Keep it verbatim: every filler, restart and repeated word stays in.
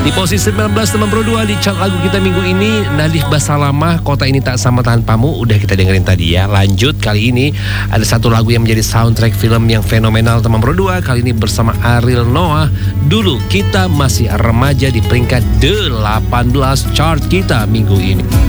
Di posisi sembilan belas delapan puluh dua di chart lagu kita minggu ini, Nadif Basalamah, Kota Ini Tak Sama Tanpamu, udah kita dengerin tadi ya. Lanjut, kali ini ada satu lagu yang menjadi soundtrack film yang fenomenal delapan puluh dua, kali ini bersama Ariel Noah, Dulu Kita Masih Remaja, di peringkat delapan belas chart kita minggu ini.